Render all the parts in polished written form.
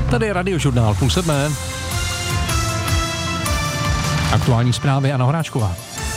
Tady je Radiožurnál 6:30. Aktuální zprávy Anna Horáčková.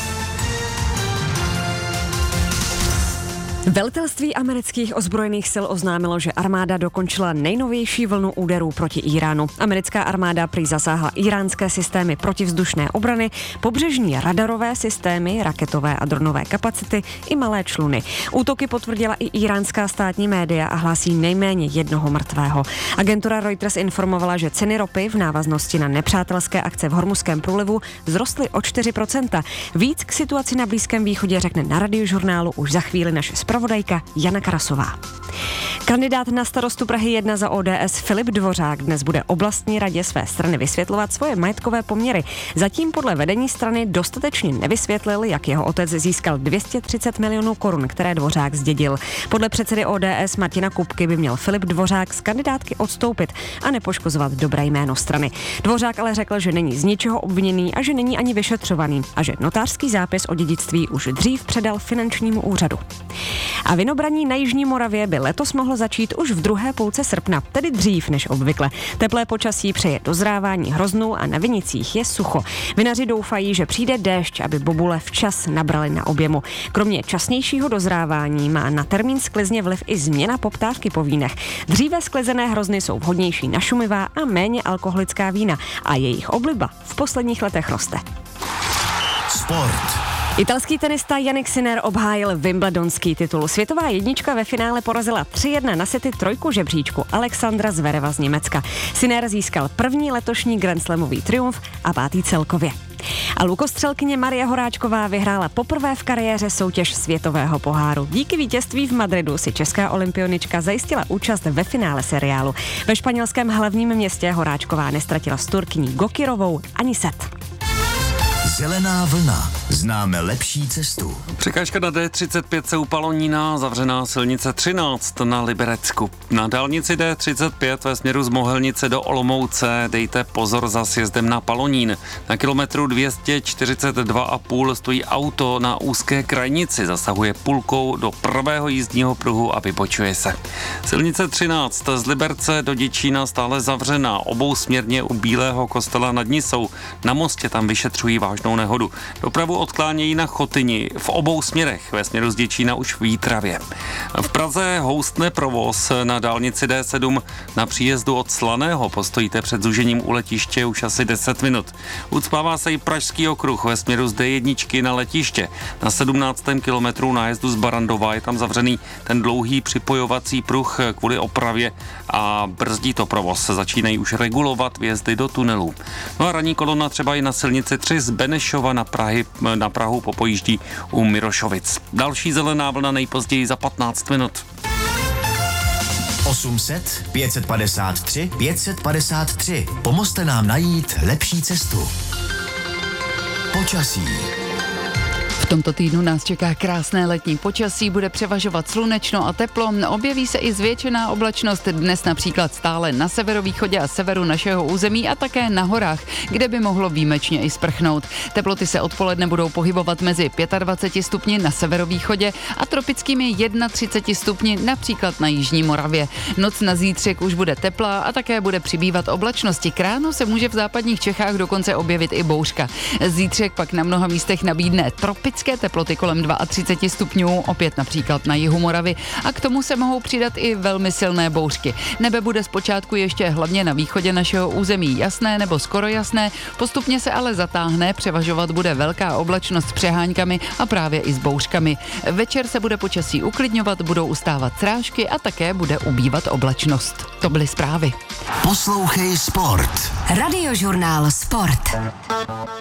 Velitelství amerických ozbrojených sil oznámilo, že armáda dokončila nejnovější vlnu úderů proti Íránu. Americká armáda prý zasáhla íránské systémy protivzdušné obrany, pobřežní radarové systémy, raketové a dronové kapacity i malé čluny. Útoky potvrdila i íránská státní média a hlásí nejméně jednoho mrtvého. Agentura Reuters informovala, že ceny ropy v návaznosti na nepřátelské akce v Hormuzském průlivu vzrostly o 4%. Víc k situaci na Blízkém východě řekne na Radiožurnálu už za chvíli naše zpravodajka Jana Karasová. Kandidát na starostu Prahy 1 za ODS Filip Dvořák dnes bude oblastní radě své strany vysvětlovat svoje majetkové poměry. Zatím podle vedení strany dostatečně nevysvětlil, jak jeho otec získal 230 milionů korun, které Dvořák zdědil. Podle předsedy ODS Martina Kupky by měl Filip Dvořák z kandidátky odstoupit a nepoškozovat dobré jméno strany. Dvořák ale řekl, že není z ničeho obviněný a že není ani vyšetřovaný a že notářský zápis o dědictví už dřív předal finančnímu úřadu. A vinobraní na Jižní Moravě by letos mohlo začít už v druhé půlce srpna, tedy dřív než obvykle. Teplé počasí přeje dozrávání hroznů a na vinicích je sucho. Vinaři doufají, že přijde déšť, aby bobule včas nabrali na objemu. Kromě časnějšího dozrávání má na termín sklizně vliv i změna poptávky po vínech. Dříve sklizené hrozny jsou vhodnější na šumivá a méně alkoholická vína a jejich obliba v posledních letech roste. Sport. Italský tenista Jannik Sinner obhájil wimbledonský titul. Světová jednička ve finále porazila 3-1 na sety trojku žebříčku Alexandra Zvereva z Německa. Sinner získal první letošní grandslamový triumf a 5. celkově. A lukostřelkyně Marie Horáčková vyhrála poprvé v kariéře soutěž světového poháru. Díky vítězství v Madridu si česká olympionička zajistila účast ve finále seriálu. Ve španělském hlavním městě Horáčková nestratila s Turkyní Gokirovou ani set. Zelená vlna. Známe lepší cestu. Překážka na D35 u Palonína, zavřená silnice 13 na Liberecku. Na dálnici D35 ve směru z Mohelnice do Olomouce dejte pozor za sjezdem na Palonín. Na kilometru 242,5 stojí auto na úzké krajnici, zasahuje půlkou do prvého jízdního pruhu a vybočuje se. Silnice 13 z Liberce do Děčína stále zavřená, obousměrně u Bílého kostela nad Nisou. Na mostě tam vyšetřují vážnou nehodu. Dopravu odklánějí na Chotyni v obou směrech, ve směru z Děčína už v Jítravě. V Praze houstne provoz na dálnici D7 na příjezdu od Slaného. Postojíte před zúžením u letiště už asi 10 minut. Ucpává se i Pražský okruh ve směru z D1 na letiště. Na 17. kilometru nájezdu z Barandova je tam zavřený ten dlouhý připojovací pruh kvůli opravě a brzdí to provoz. Začínají už regulovat vjezdy do tunelů. No a ranní kolona třeba i na silnici 3 z Benešova na Prahu popojíždí u Mirošovic. Další zelená vlna nejpozději za 15 minut. 800 553 553. Pomozte nám najít lepší cestu. Počasí. V tomto týdnu nás čeká krásné letní počasí, bude převažovat slunečno a teplo, objeví se i zvětšená oblačnost, dnes například stále na severovýchodě a severu našeho území a také na horách, kde by mohlo výjimečně i sprchnout. Teploty se odpoledne budou pohybovat mezi 25 stupni na severovýchodě a tropickými 31 stupni například na Jižní Moravě. Noc na zítřek už bude teplá a také bude přibývat oblačnosti. K ránu se může v západních Čechách dokonce objevit i bouřka. Zítřek pak na mnoha místech nabídne tropické teploty kolem 32 stupňů, opět například na jihu Moravy, a k tomu se mohou přidat i velmi silné bouřky. Nebe bude zpočátku ještě hlavně na východě našeho území jasné nebo skoro jasné, postupně se ale zatáhne, převažovat bude velká oblačnost s přeháňkami a právě i s bouřkami. Večer se bude počasí uklidňovat, budou ustávat srážky a také bude ubývat oblačnost. To byly zprávy. Poslouchej Sport. Radiožurnál Sport.